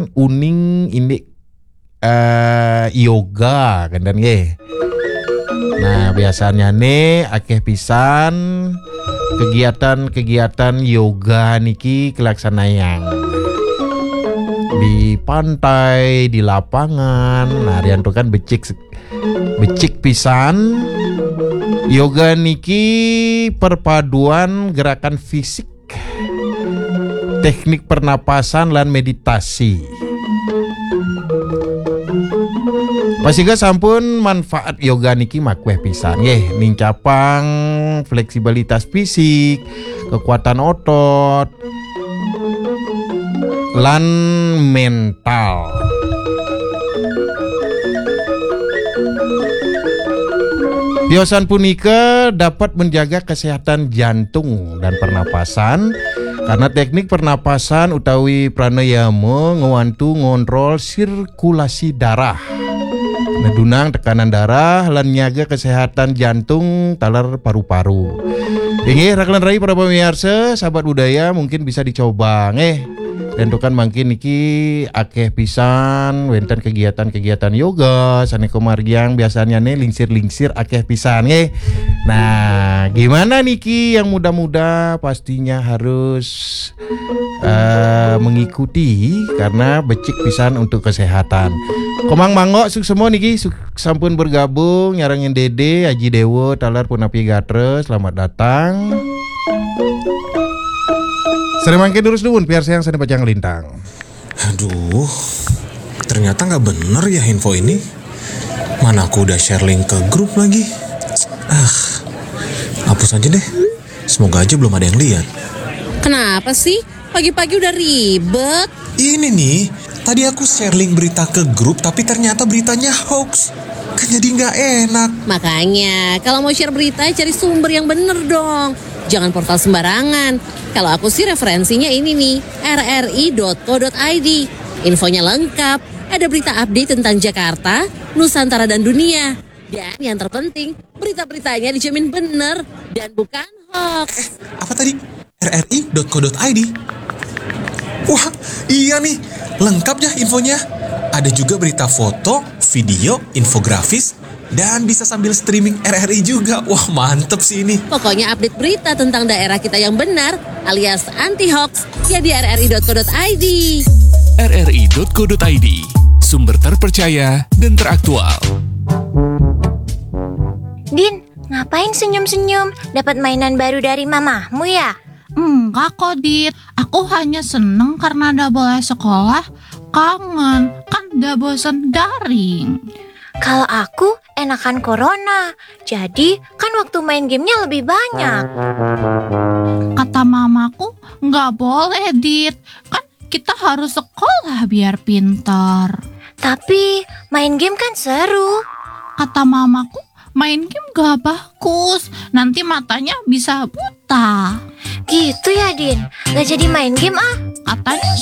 uning ini yoga kan dan ye. Nah biasanya nih akeh pisan kegiatan yoga niki kelaksanaan di pantai, di lapangan. Nah rian tuh kan becik pisan. Yoga niki perpaduan gerakan fisik, teknik pernapasan lan meditasi. Pasiga sampun manfaat yoga niki makweh pisan nggih, nincapang fleksibilitas fisik, kekuatan otot lan mental. Biosan punika dapat menjaga kesehatan jantung dan pernapasan karena teknik pernapasan utawi pranayama ngewantu ngontrol sirkulasi darah, ngedunang tekanan darah lan nyaga kesehatan jantung talar paru-paru. Inggih raklan rai para pemirsa sahabat budaya mungkin bisa dicoba tentukan mangkin niki akeh pisan wenten kegiatan yoga saneko margiang biasanya nih lingsir akeh pisan Nah gimana niki yang muda-muda pastinya harus mengikuti karena becik pisan untuk kesehatan. Komang manggo semua niki sampun bergabung nyarangin Dede Aji Dewo talar punapi gatre, selamat datang. Sering mangke durus duun biar sayang sana pajang lintang. Aduh, ternyata gak bener ya info ini. Mana aku udah share link ke grup lagi. Hapus aja deh. Semoga aja belum ada yang lihat. Kenapa sih? Pagi-pagi udah ribet. Ini nih, tadi aku share link berita ke grup tapi ternyata beritanya hoax. Kan jadi gak enak. Makanya, kalau mau share berita cari sumber yang bener dong. Jangan portal sembarangan. Kalau aku sih referensinya ini nih, rri.co.id. Infonya lengkap, ada berita update tentang Jakarta, Nusantara dan dunia. Dan yang terpenting, berita-beritanya dijamin bener dan bukan hoax. Apa tadi? rri.co.id? Wah, iya nih, lengkap ya infonya. Ada juga berita foto, video, infografis, dan bisa sambil streaming RRI juga. Wah mantep sih ini. Pokoknya update berita tentang daerah kita yang benar alias anti-hoax ya di rri.co.id. rri.co.id, sumber terpercaya dan teraktual. Din, ngapain senyum-senyum? Dapat mainan baru dari mamahmu ya? Enggak kok, Dit. Aku hanya seneng karena udah boleh sekolah. Kangen, kan udah bosan daring. Kalau aku enakan corona, jadi kan waktu main gamenya lebih banyak. Kata mamaku, nggak boleh, Dit. Kan kita harus sekolah biar pintar. Tapi main game kan seru. Kata mamaku, main game gak bagus. Nanti matanya bisa buta. Gitu ya, Din? Gak jadi main game ah? Katanya